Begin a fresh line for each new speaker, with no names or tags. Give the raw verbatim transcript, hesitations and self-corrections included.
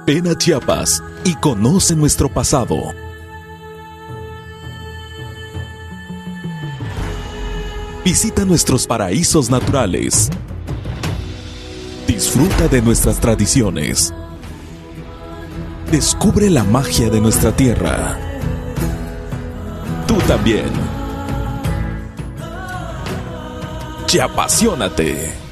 Ven a Chiapas y conoce nuestro pasado. Visita nuestros paraísos naturales. Disfruta de nuestras tradiciones. Descubre la magia de nuestra tierra. Tú también. Chiapasionate.